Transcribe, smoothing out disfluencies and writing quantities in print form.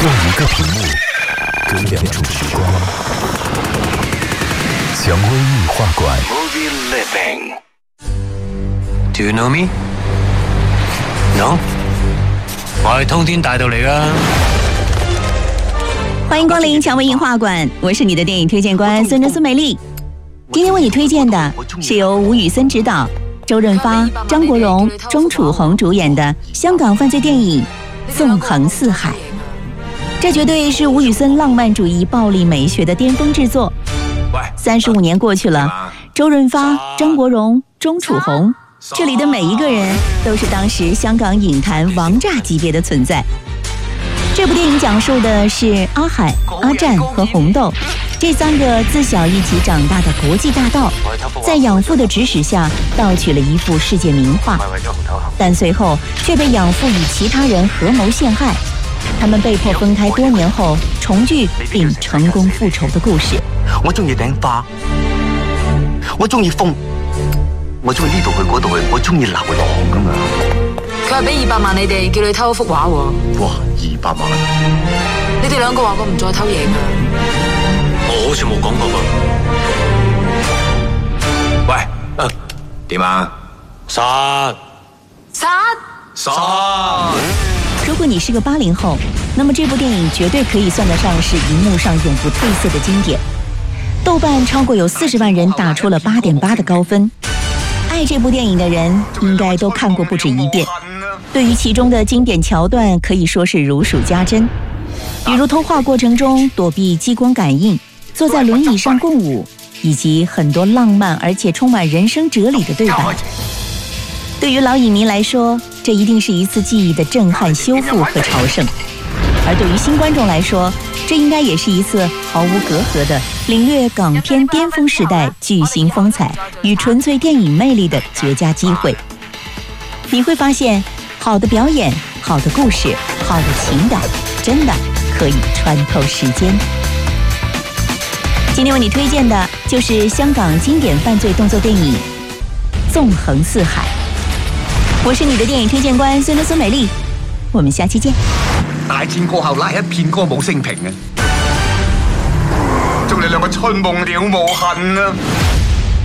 用一个屏幕隔2种时光，蔷薇映画馆。 Do you know me? No? 我係通天大道嚟噶。 欢迎光临蔷薇映画馆，我是你的电影推荐官孙美丽。今天为你推荐的是由吴宇森执导、周润发、张国荣、钟楚红主演的香港犯罪电影《纵横四海》。这绝对是吴宇森浪漫主义暴力美学的巅峰之作。35年过去了，周润发、张国荣、钟楚红，这里的每一个人都是当时香港影坛王炸级别的存在。这部电影讲述的是阿海、阿战和红豆这3个自小一起长大的国际大盗，在养父的指使下盗取了一幅世界名画，但随后却被养父与其他人合谋陷害，他们被迫分开多年后重聚并成功复仇的故事。 我中意頂花，我中意風，我中意呢度去嗰度去，我中意流浪噶嘛。 佢係俾200萬你哋，叫你偷一幅畫喎。 哇，200萬！ 你哋2個話過唔再偷嘢㗎。 我好似冇講過噃。喂，點啊？殺！ 如果你是个80后，那么这部电影绝对可以算得上是荧幕上永不褪色的经典。豆瓣超过有40万人打出了8.8的高分。爱这部电影的人应该都看过不止一遍，对于其中的经典桥段可以说是如数家珍，比如偷画过程中躲避激光感应、坐在轮椅上共舞，以及很多浪漫而且充满人生哲理的对白。对于老影迷来说，这一定是一次记忆的震撼修复和朝圣，而对于新观众来说，这应该也是一次毫无隔阂的领略港片巅峰时代巨星风采与纯粹电影魅力的绝佳机会。你会发现，好的表演、好的故事、好的情感，真的可以穿透时间。今天为你推荐的就是香港经典犯罪动作电影《纵横四海》。我是你的电影推荐官孙美丽，我们下期见。 大戰過後，拉一片歌舞升平啊！祝你兩個春夢了無痕啊！